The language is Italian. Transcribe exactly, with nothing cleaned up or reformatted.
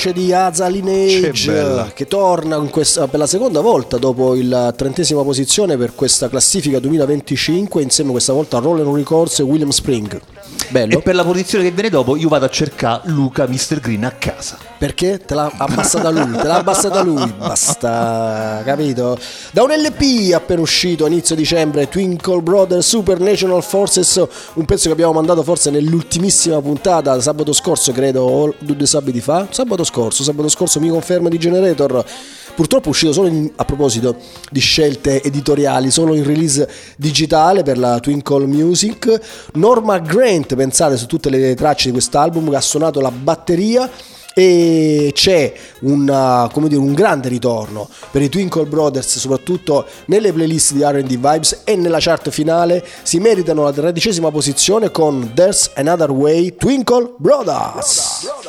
Di Aza Lineage che torna in questa, per la seconda volta dopo la trentesima posizione per questa classifica duemilaventicinque, insieme questa volta a Roller Records e William Spring. Bello. E per la posizione che viene dopo io vado a cercare Luca mister Green a casa. Perché? Te l'ha abbassata lui, te l'ha abbassata lui, basta, capito? Da un L P appena uscito a inizio dicembre, Twinkle Brothers Supernational Forces, un pezzo che abbiamo mandato forse nell'ultimissima puntata, sabato scorso credo, o due sabati fa, sabato scorso, sabato scorso mi conferma di Generator. Purtroppo è uscito solo in, a proposito di scelte editoriali, solo in release digitale per la Twinkle Music. Norma Grant, pensate, su tutte le tracce di quest'album, che ha suonato la batteria, e c'è una, come dire, un grande ritorno per i Twinkle Brothers, soprattutto nelle playlist di R and D Vibes, e nella chart finale si meritano la tredicesima posizione con There's Another Way, Twinkle Brothers.